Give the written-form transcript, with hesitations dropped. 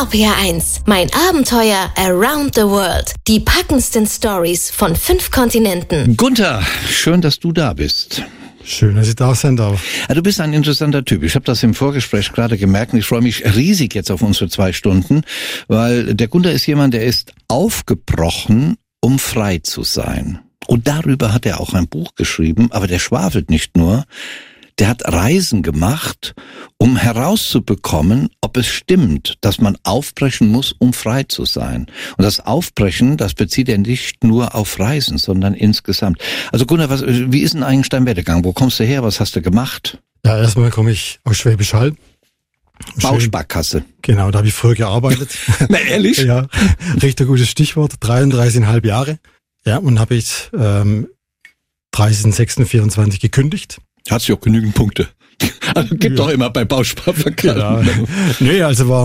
RPR1, mein Abenteuer around the world. Die packendsten Stories von 5 Kontinenten. Gunther, schön, dass du da bist. Schön, dass ich da sein darf. Ja, du bist ein interessanter Typ. Ich habe das im Vorgespräch gerade gemerkt und ich freue mich riesig jetzt auf unsere 2 Stunden, weil der Gunther ist jemand, der ist aufgebrochen, um frei zu sein. Und darüber hat er auch ein Buch geschrieben, aber der schwafelt nicht nur. Der hat Reisen gemacht, um herauszubekommen, ob es stimmt, dass man aufbrechen muss, um frei zu sein. Und das Aufbrechen, das bezieht er nicht nur auf Reisen, sondern insgesamt. Also Gunnar, wie ist denn eigentlich dein Werdegang? Wo kommst du her? Was hast du gemacht? Ja, erstmal komme ich aus Schwäbisch Hall. Bausparkasse. Genau, da habe ich früher gearbeitet. Na ehrlich? Ja, richtig gutes Stichwort. 33,5 Jahre. Ja, und habe ich 30.06.24 gekündigt. Hast du auch genügend Punkte. Also gibt doch immer bei Bausparverkassen. Genau. Nee, also war